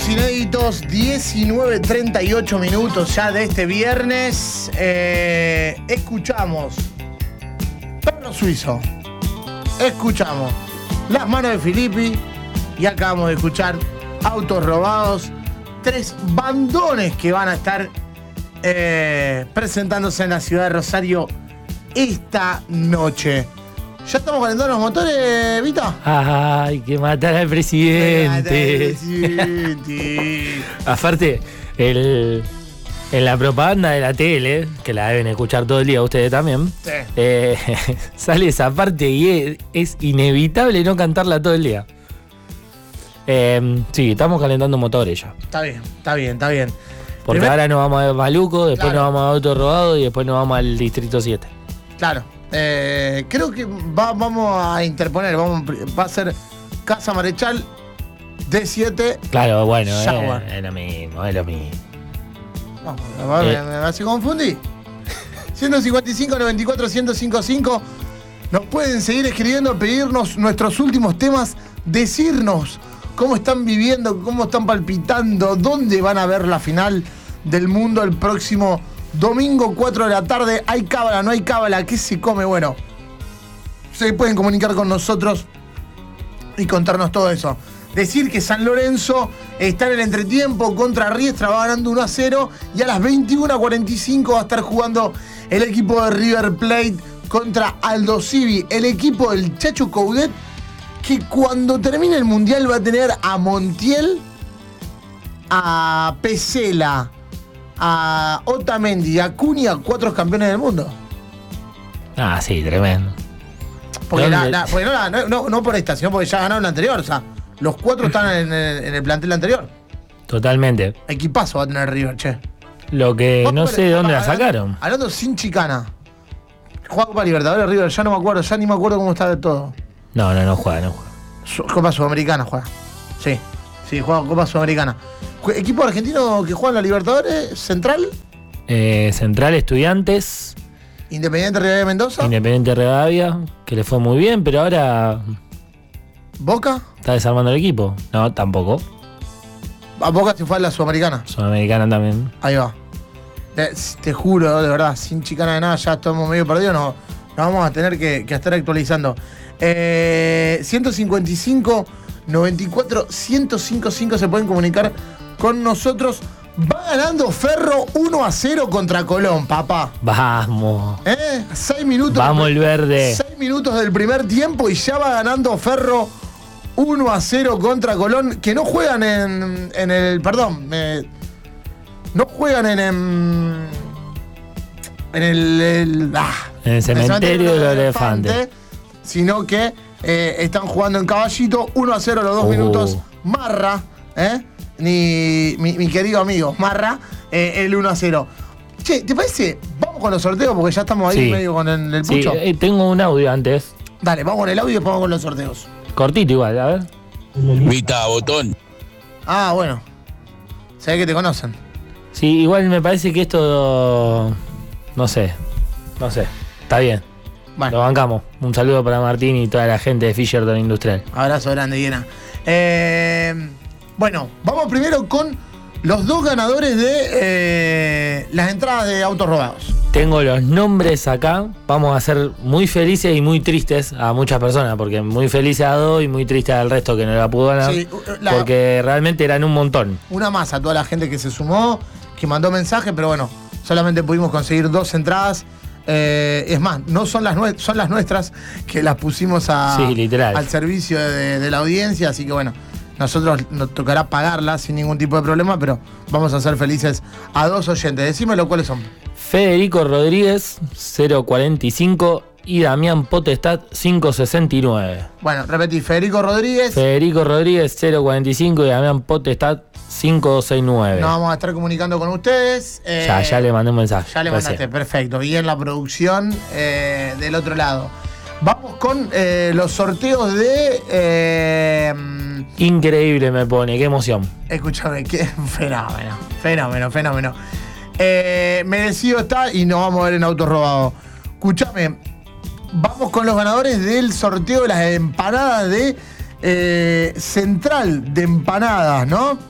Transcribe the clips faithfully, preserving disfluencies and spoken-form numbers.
Sorteos inéditos, diecinueve treinta y ocho minutos ya de este viernes. Eh, escuchamos Perro Suizo, escuchamos Las Manos de Filippi y acabamos de escuchar Autos Robados. Tres bandones que van a estar eh, presentándose en la ciudad de Rosario esta noche. ¿Ya estamos calentando los motores, Vita? Ay, que matar al presidente. presidente. Aparte, el, en la propaganda de la tele, que la deben escuchar todo el día ustedes también, sí. eh, sale esa parte y es, es inevitable no cantarla todo el día. Eh, sí, estamos calentando motores ya. Está bien, está bien, está bien. Porque Primer... ahora nos vamos a Maluco, después claro. nos vamos a Auto Robado y después nos vamos al Distrito siete. Claro. Eh, creo que va, vamos a interponer, vamos, va a ser Casa Marechal D siete. Claro, bueno, es, es lo mismo, es lo mismo. No, eh. me, me hace confundir. ciento cincuenta y cinco, noventa y cuatro, ciento cincuenta y cinco. Nos pueden seguir escribiendo, pedirnos nuestros últimos temas, decirnos cómo están viviendo, cómo están palpitando, dónde van a ver la final del mundo el próximo domingo, cuatro de la tarde. ¿Hay cábala, no hay cábala? ¿Qué se come? Bueno, se pueden comunicar con nosotros y contarnos todo eso. Decir que San Lorenzo está en el entretiempo contra Riestra, va ganando uno a cero. Y a las veintiuna cuarenta y cinco va a estar jugando el equipo de River Plate contra Aldo Civi. El equipo del Chacho Coudet, que cuando termine el Mundial va a tener a Montiel, a Pesela, a Otamendi y a Cunha, cuatro campeones del mundo. Ah, sí, tremendo. Porque, la, la, porque no, la, no, no por esta, sino porque ya ganaron la anterior. O sea, los cuatro están en el, en el plantel anterior. Totalmente. Equipazo va a tener River, che. Lo que no sé de dónde la sacaron. Hablando sin chicana. Juega Copa Libertadores River, ya no me acuerdo, ya ni me acuerdo cómo está de todo. No, no, no juega, no juega. Copa Sudamericana juega. Sí, sí, juega Copa Sudamericana. ¿Equipo argentino que juega en la Libertadores? ¿Central? Eh, Central Estudiantes. ¿Independiente Rivadavia Mendoza? Independiente Rivadavia, que le fue muy bien, pero ahora... ¿Boca? ¿Está desarmando el equipo? No, tampoco. ¿A Boca se fue a la Sudamericana? Sudamericana también. Ahí va. Te, te juro, de verdad, sin chicana de nada, ya estamos medio perdidos, no, nos vamos a tener que, que estar actualizando. Eh, ciento cincuenta y cinco, noventa y cuatro, ciento cincuenta y cinco se pueden comunicar con nosotros. Va ganando Ferro uno a cero contra Colón, papá. Vamos. ¿Eh? Seis minutos. Vamos el verde. Seis minutos del primer tiempo y ya va ganando Ferro uno a cero contra Colón. Que no juegan en, en el... Perdón. Eh, no juegan en... En, en el... el ah, en el cementerio de los elefantes. Elefante, sino que eh, están jugando en Caballito. uno a cero los dos uh. minutos. Marra, ¿eh? Ni mi, mi querido amigo Marra, eh, el uno a cero. Che, ¿te parece? Vamos con los sorteos porque ya estamos ahí sí. medio con el, el pucho. Sí, eh, tengo un audio antes. Dale, vamos con el audio y después vamos con los sorteos. Cortito igual, a ver. Vita, botón. Ah, bueno. Se ve que te conocen. Sí, igual me parece que esto... No sé, no sé. Está bien. Bueno. Lo bancamos. Un saludo para Martín y toda la gente de Fisherton Industrial. Abrazo grande, Diana. Eh... Bueno, vamos primero con los dos ganadores de eh, las entradas de Autos Robados. Tengo los nombres acá. Vamos a ser muy felices y muy tristes a muchas personas, porque muy felices a dos y muy tristes al resto que no la pudo ganar. Sí, la, porque realmente eran un montón. Una más a toda la gente que se sumó, que mandó mensaje, pero bueno, solamente pudimos conseguir dos entradas. Eh, es más, no son las nue- son las nuestras que las pusimos a, sí, literal. al servicio de, de la audiencia, así que bueno. Nosotros nos tocará pagarla sin ningún tipo de problema, pero vamos a ser felices a dos oyentes. Decímelo cuáles son. Federico Rodríguez, cero cuarenta y cinco, y Damián Potestad, cinco sesenta y nueve. Bueno, repetí, Federico Rodríguez. Federico Rodríguez, cero cuarenta y cinco, y Damián Potestad, cinco sesenta y nueve. Nos vamos a estar comunicando con ustedes. Eh, ya, ya le mandé un mensaje. Ya le mandaste, recién. Perfecto. Y en la producción eh, del otro lado. Vamos con eh, los sorteos de... Eh, Increíble me pone, qué emoción. Escúchame, qué fenómeno, fenómeno, fenómeno. Eh, merecido está y nos vamos a ver en Autos Robados. Escúchame, vamos con los ganadores del sorteo de las empanadas de eh, Central de Empanadas, ¿no?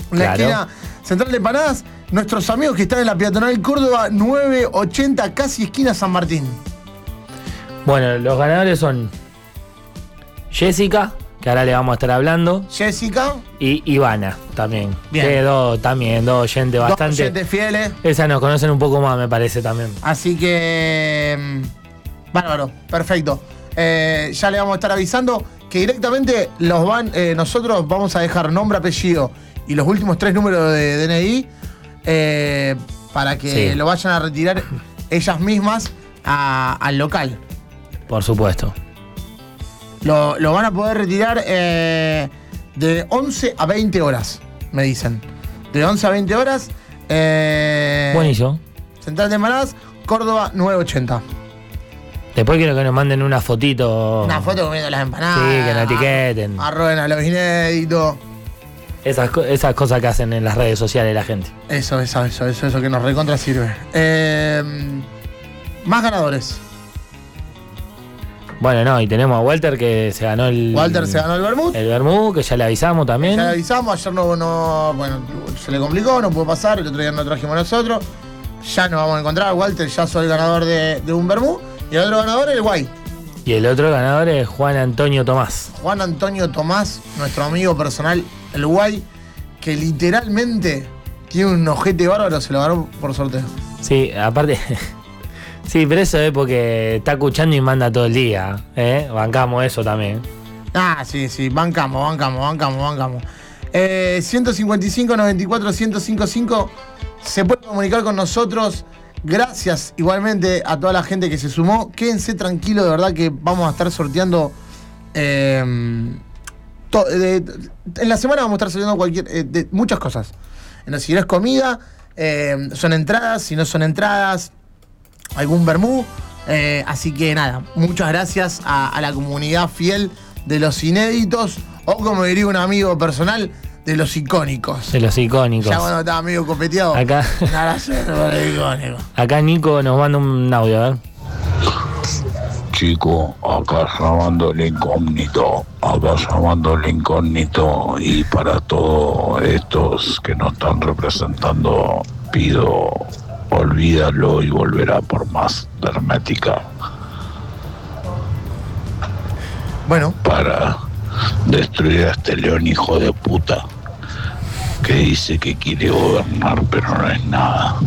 En la Claro. esquina central de Empanadas, nuestros amigos que están en la peatonal Córdoba nueve ochenta, casi esquina San Martín. Bueno, los ganadores son Jessica, que ahora le vamos a estar hablando, Jessica, y Ivana también. Bien. Que dos, también, dos oyentes bastante. dos oyentes fieles. Esas nos conocen un poco más, me parece también. Así que. mm, Bárbaro, perfecto. Eh, ya le vamos a estar avisando que directamente los van. eh, nosotros vamos a dejar nombre, apellido y los últimos tres números de D N I eh, para que Sí. lo vayan a retirar ellas mismas a- al local. Por supuesto. Lo, lo van a poder retirar eh, de once a veinte horas, me dicen. De once a veinte horas. Eh, Buenísimo. Central de Empanadas, Córdoba nueve ochenta. Después quiero que nos manden una fotito. Una foto comiendo las empanadas. Sí, que nos etiqueten. Arroben a los inéditos. Esas, co- esas cosas que hacen en las redes sociales la gente. Eso, eso, eso, eso, eso que nos recontra sirve. Eh, más ganadores. Bueno, no, y tenemos a Walter que se ganó el. Walter se ganó el vermut. El Bermú, que ya le avisamos también. Ya le avisamos, ayer no, no, bueno, se le complicó, no pudo pasar, el otro día no trajimos nosotros. Ya nos vamos a encontrar, Walter ya soy el ganador de, de un vermú. Y el otro ganador es el Guay. Y el otro ganador es Juan Antonio Tomás. Juan Antonio Tomás, nuestro amigo personal, el Guay, que literalmente tiene un ojete bárbaro, se lo ganó por sorteo. Sí, aparte. Sí, pero eso es porque está escuchando y manda todo el día. ¿eh? Bancamos eso también. Ah, sí, sí, bancamos, bancamos, bancamos, bancamos. Eh, ciento cincuenta y cinco, noventa y cuatro, ciento cincuenta y cinco, se puede comunicar con nosotros. Gracias igualmente a toda la gente que se sumó. Quédense tranquilos, de verdad que vamos a estar sorteando. Eh, to- de- de- en la semana vamos a estar sorteando cualquier, eh, de muchas cosas. No, si no es comida, eh, son entradas, si no son entradas, algún vermú. Eh, así que nada, muchas gracias a, a la comunidad fiel de los inéditos, o como diría un amigo personal, de los icónicos. De los icónicos. Ya cuando estaba medio copeteado. Acá. Nada, para el icónico. Acá Nico nos manda un audio, a ver. Chico, acá llamando el incógnito, acá llamando el incógnito, y para todos estos que nos están representando, pido, olvídalo y volverá por más de Hermética Bueno, para destruir a este león hijo de puta que dice que quiere gobernar pero no es nada.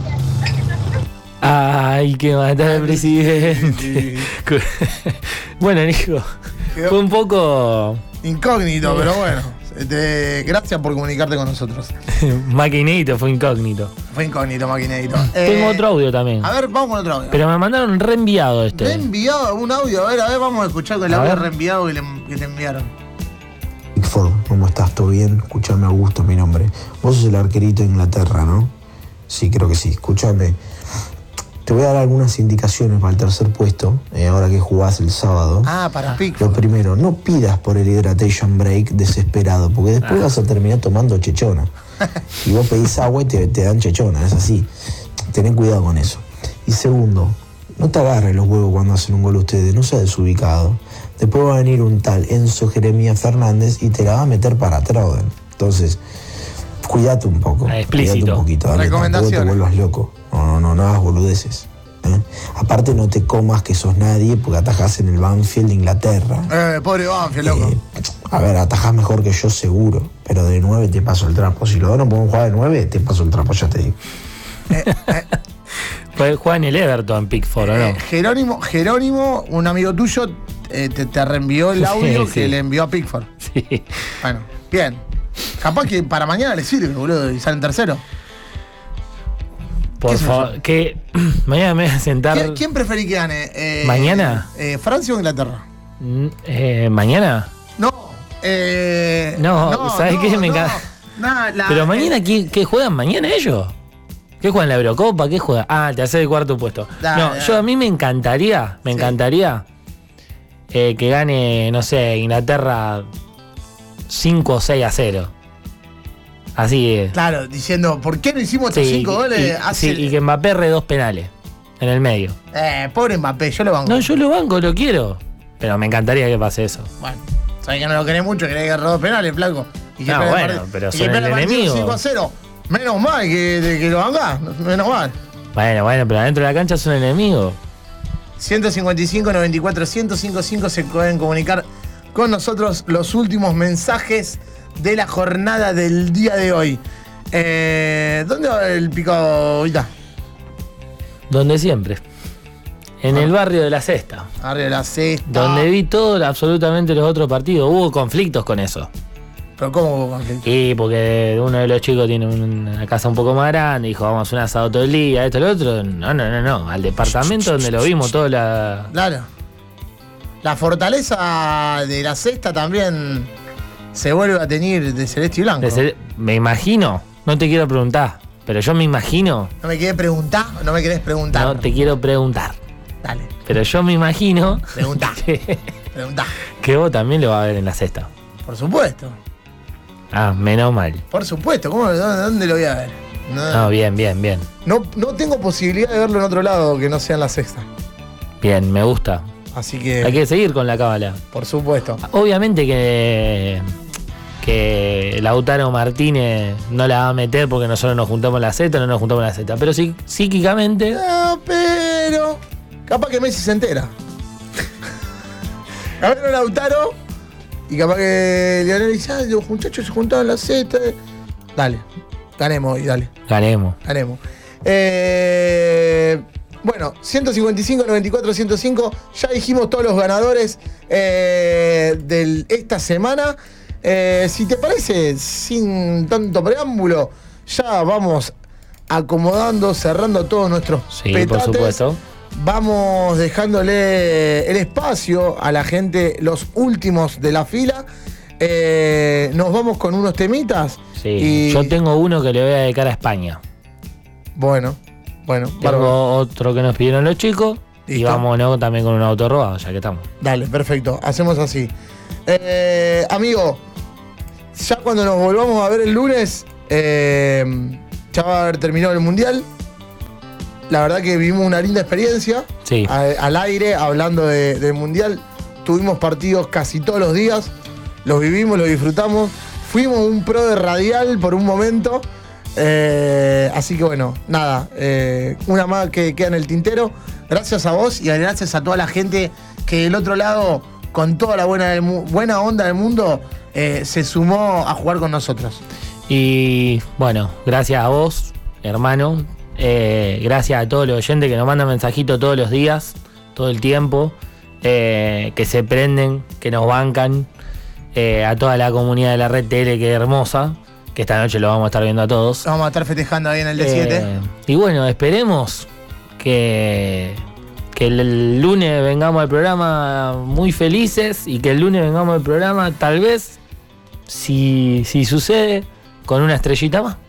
Ay, que matar al presidente. Bueno, Nico, Quedó- fue un poco incógnito, pero bueno. Este, gracias por comunicarte con nosotros. maquinito, fue incógnito. Fue incógnito, maquinito. Tengo Eh, otro audio también. A ver, vamos con otro audio. Pero me mandaron reenviado este. Reenviado un audio, a ver, a ver, vamos a escuchar con el A audio ver. reenviado que, le- que te enviaron. Pickford, ¿cómo estás? ¿Todo bien? Escuchame, Augusto, mi nombre. Vos sos el arquerito de Inglaterra, ¿no? Sí, creo que sí. Escuchame. Te voy a dar algunas indicaciones para el tercer puesto, eh, ahora que jugás el sábado. Ah, para Lo Pickford. primero, no pidas por el hydration break desesperado, porque después vas a terminar tomando chechona. Y vos pedís agua y te, te dan chechona, es así. Ten cuidado con eso. Y segundo, no te agarres los huevos cuando hacen un gol ustedes, no seas desubicado. Después va a venir un tal Enzo Jeremías Fernández y te la va a meter para atrás. Entonces, cuídate un poco. Ah, explícito. Cuídate un poquito, dale, tampoco te Recomendaciones. vuelvas loco. No, no, no, no hagas boludeces. ¿eh? Aparte no te comas que sos nadie porque atajás en el Banfield de Inglaterra. Eh, pobre Banfield, loco. Eh, a ver, atajás mejor que yo seguro, pero de nueve te paso el trapo. Si los dos no podemos jugar de nueve, te paso el trapo, ya te digo. Fue Juan el Everton, Pickford, ¿o no? Eh, Jerónimo, Jerónimo, un amigo tuyo, eh, te, te reenvió el audio Sí, que sí. le envió a Pickford. Sí. Bueno, bien. Capaz que para mañana le sirve, boludo, y salen tercero. Por ¿Qué sé favor, que mañana me voy a sentar. ¿Quién, quién preferís que gane? Eh, ¿Mañana? Eh, ¿Francia o Inglaterra? Mm, eh, ¿Mañana? No. Eh, No, ¿sabés qué? Me encanta. Nah, la- Pero mañana, eh, ¿qué, qué juegan mañana ellos? ¿Qué juegan la Eurocopa? ¿Qué juegan? Ah, te hace el cuarto puesto. Dale, no, dale. yo a mí me encantaría, me Sí. encantaría eh, que gane, no sé, Inglaterra cinco o seis a cero. Así es. Claro, diciendo, ¿por qué no hicimos estos Sí, cinco y- goles? y, Hace- sí, y que Mbappé erre dos penales en el medio. Eh, pobre Mbappé, yo lo banco. No, yo lo banco, lo quiero. Pero me encantaría que pase eso. Bueno, sabés que no lo querés mucho, querés que agarre dos penales, flaco. Y que no, pierda bueno, el pero y son que el pierda partido enemigo. cinco a cero. Menos mal que, de, que lo hagas, menos mal. Bueno, bueno, pero adentro de la cancha son enemigos. ciento cincuenta y cinco, noventa y cuatro, ciento cincuenta y cinco se pueden comunicar con nosotros los últimos mensajes de la jornada del día de hoy. Eh, ¿Dónde va el picado ahorita? Donde siempre. En Ah. el barrio de la Cesta. Arriba de la cesta. Donde vi todo, absolutamente los otros partidos. Hubo conflictos con eso. ¿Pero cómo hubo conflicto? Y porque uno de los chicos tiene una casa un poco más grande, dijo, vamos a hacer un asado todo el día, esto y lo otro. No, no, no, no. Al departamento donde lo vimos toda la. Claro. La fortaleza de la cesta también se vuelve a tener de celeste y blanco. de ser- me imagino, no te quiero preguntar, pero yo me imagino, ¿No me querés preguntar? ¿No me querés preguntar? no te quiero preguntar, Dale, pero yo me imagino preguntá. que, preguntá. que vos también lo vas a ver en la cesta. Por supuesto. Ah, menos mal. Por supuesto. ¿Cómo, dónde, dónde lo voy a ver? No, No, bien, bien, bien. no, no tengo posibilidad de verlo en otro lado que no sea en la sexta. Bien, me gusta. Así que, Hay que seguir con la cábala. por supuesto. Obviamente que, que Lautaro Martínez no la va a meter porque nosotros nos juntamos en la Z, no nos juntamos en la Z. Pero sí, psíquicamente, No, pero capaz que Messi se entera. A ver, Lautaro. Y capaz que Lionel dice, ah, los muchachos se juntaron en la Z. Dale, ganemos y dale, ganemos. ganemos. Eh, bueno, ciento cincuenta y cinco, noventa y cuatro, ciento cinco. Ya dijimos todos los ganadores eh, de esta semana. Eh, si te parece, sin tanto preámbulo, ya vamos acomodando, cerrando todos nuestros Sí, petates. por supuesto. Vamos dejándole el espacio a la gente, los últimos de la fila. Eh, nos vamos con unos temitas. Sí, y- yo tengo uno que le voy a dedicar a España. Bueno, bueno, bárbaro. Tengo otro que nos pidieron los chicos. Y Listo. vámonos también con un auto robado, ya que estamos. Dale, perfecto, hacemos así. Eh, amigo, ya cuando nos volvamos a ver el lunes, eh, ya va a haber terminado el Mundial. La verdad que vivimos una linda experiencia. Sí. A- al aire, hablando de- del Mundial. Tuvimos partidos casi todos los días. Los vivimos, los disfrutamos. Fuimos un pro de radial por un momento. Eh, así que bueno, nada. eh, una más que queda en el tintero. Gracias a vos y gracias a toda la gente que del otro lado, con toda la buena, del mu- buena onda del mundo, eh, se sumó a jugar con nosotros. Y bueno, gracias a vos, hermano. Eh, gracias a todos los oyentes que nos mandan mensajitos todos los días, todo el tiempo. eh, que se prenden, que nos bancan. eh, a toda la comunidad de la red T L, que es hermosa. Que esta noche lo vamos a estar viendo a todos. Vamos a estar festejando ahí en el D siete. Eh, y bueno, esperemos que, que el lunes vengamos al programa muy felices y que el lunes vengamos al programa, tal vez, si, si sucede, con una estrellita más.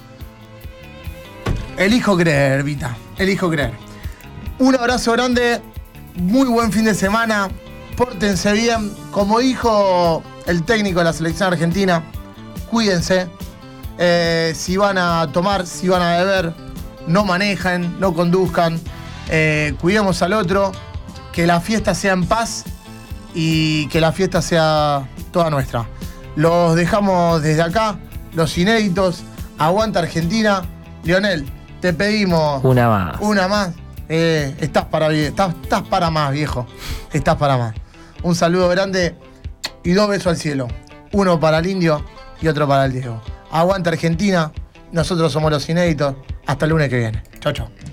Elijo creer, Vita. Elijo creer. Un abrazo grande. Muy buen fin de semana. Pórtense bien. Como dijo el técnico de la selección argentina, cuídense. Eh, si van a tomar, si van a beber, no manejen, no conduzcan. Eh, cuidemos al otro. Que la fiesta sea en paz y que la fiesta sea toda nuestra. Los dejamos desde acá, los inéditos. Aguanta Argentina. Lionel, te pedimos Una más. una más. Eh, estás, para, vie- estás, estás para más, viejo. Estás para más. Un saludo grande y dos besos al cielo. Uno para el Indio y otro para el Diego. Aguanta Argentina. Nosotros somos los inéditos. Hasta el lunes que viene. Chau, chau.